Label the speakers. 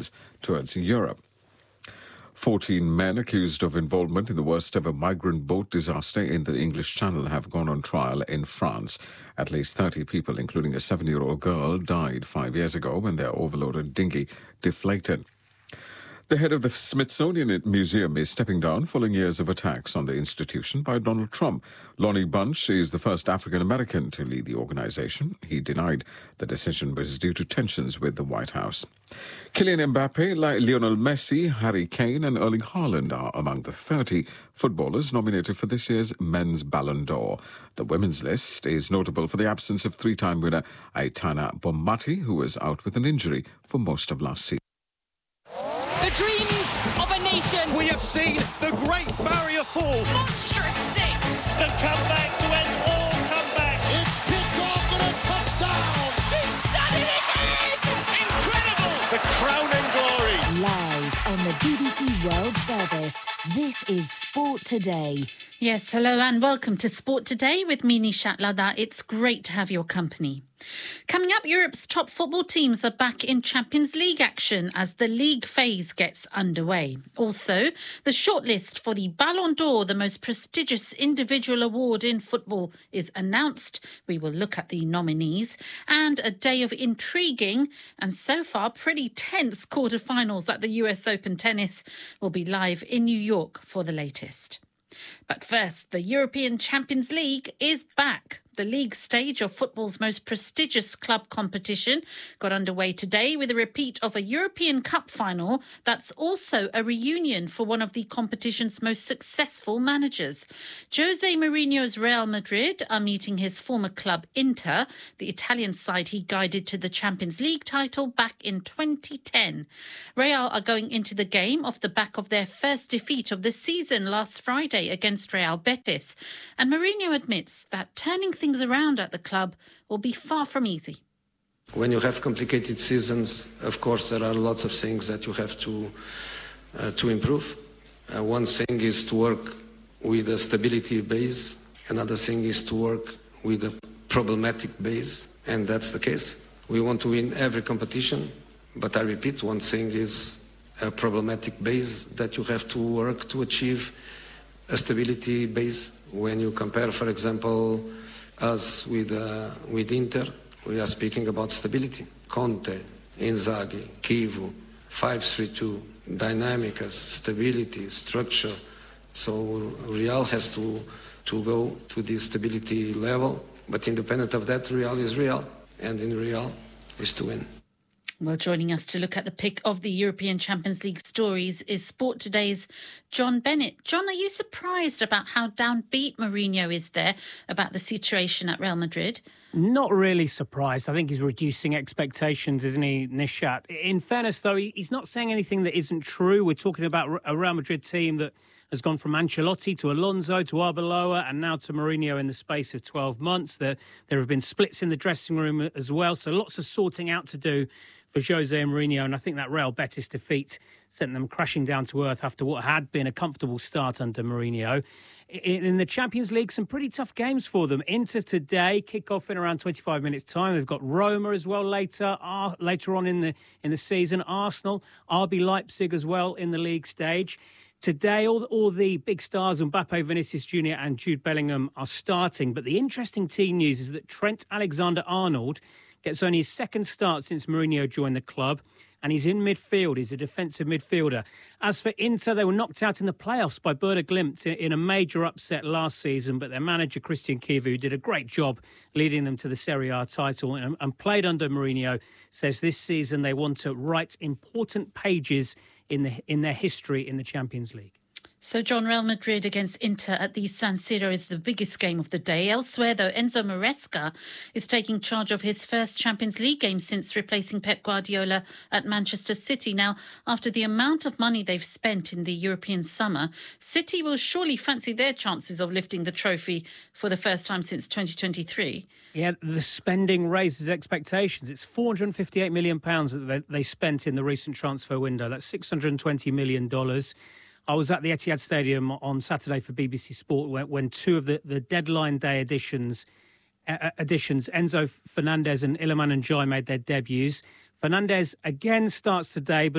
Speaker 1: Netherlands towards Europe. 14 men accused of involvement in the worst-ever migrant boat disaster in the English Channel have gone on trial in France. At least 30 people, including a 7-year-old girl, died 5 years ago when their overloaded dinghy deflated. The head of the Smithsonian Museum is stepping down following years of attacks on the institution by Donald Trump. Lonnie Bunch is the first African-American to lead the organization. He denied the decision was due to tensions with the White House. Kylian Mbappe, Lionel Messi, Harry Kane and Erling Haaland are among the 30 footballers nominated for this year's Men's Ballon d'Or. The women's list is notable for the absence of three-time winner Aitana Bonmati, who was out with an injury for most of last season.
Speaker 2: The dream of a nation.
Speaker 3: We have seen the Great Barrier Fall.
Speaker 2: Monstrous six.
Speaker 3: The comeback to end all comebacks.
Speaker 4: It's picked off and a touchdown.
Speaker 2: He's done it again. Incredible.
Speaker 3: The crowning glory.
Speaker 5: Live on the BBC World Service, this is Sport Today.
Speaker 6: Yes, hello and welcome to Sport Today with me, Nishat Ladha. It's great to have your company. Coming up, Europe's top football teams are back in Champions League action as the league phase gets underway. Also, the shortlist for the Ballon d'Or, the most prestigious individual award in football, is announced. We will look at the nominees. And a day of intriguing and so far pretty tense quarterfinals at the US Open Tennis will be live in New York for the latest. But first, the European Champions League is back. The league stage of football's most prestigious club competition got underway today with a repeat of a European Cup final that's also a reunion for one of the competition's most successful managers. Jose Mourinho's Real Madrid are meeting his former club Inter, the Italian side he guided to the Champions League title back in 2010. Real are going into the game off the back of their first defeat of the season last Friday against Real Betis. And Mourinho admits that turning things around at the club will be far from easy.
Speaker 7: When you have complicated seasons, of course, there are lots of things that you have to improve. One thing is to work with a stability base. Another thing is to work with a problematic base, and that's the case. We want to win every competition, but I repeat, one thing is a problematic base that you have to work to achieve a stability base. When you compare, for example, us with Inter, we are speaking about stability. Conte, Inzaghi, Kivu, 5-3-2, dynamic, stability, structure. So Real has to go to the stability level, but independent of that, Real is Real, and in Real is to win.
Speaker 6: Well, joining us to look at the pick of the European Champions League stories is Sport Today's John Bennett. John, are you surprised about how downbeat Mourinho is there about the situation at Real Madrid?
Speaker 8: Not really surprised. I think he's reducing expectations, isn't he, Nishat? In fairness, though, he's not saying anything that isn't true. We're talking about a Real Madrid team that has gone from Ancelotti to Alonso to Arbeloa and now to Mourinho in the space of 12 months. There have been splits in the dressing room as well, so lots of sorting out to do for Jose Mourinho, and I think that Real Betis defeat sent them crashing down to earth after what had been a comfortable start under Mourinho. In the Champions League, some pretty tough games for them. Inter today, kick off in around 25 minutes' time. They've got Roma as well later on in the season. Arsenal, RB Leipzig as well in the league stage. Today, all the big stars, Mbappe, Vinicius Jr. and Jude Bellingham, are starting. But the interesting team news is that Trent Alexander-Arnold gets only his second start since Mourinho joined the club, and he's in midfield. He's a defensive midfielder. As for Inter, they were knocked out in the playoffs by Werder Glimt in a major upset last season, but their manager, Christian Kivu, did a great job leading them to the Serie A title and played under Mourinho, says this season they want to write important pages in their history in the Champions League.
Speaker 6: So, John, Real Madrid against Inter at the San Siro is the biggest game of the day. Elsewhere, though, Enzo Maresca is taking charge of his first Champions League game since replacing Pep Guardiola at Manchester City. Now, after the amount of money they've spent in the European summer, City will surely fancy their chances of lifting the trophy for the first time since 2023.
Speaker 8: Yeah, the spending raises expectations. It's £458 million that they spent in the recent transfer window. That's $620 million. I was at the Etihad Stadium on Saturday for BBC Sport when two of the deadline day additions, Enzo Fernandez and Iliman Ndiaye, made their debuts. Fernandez again starts today, but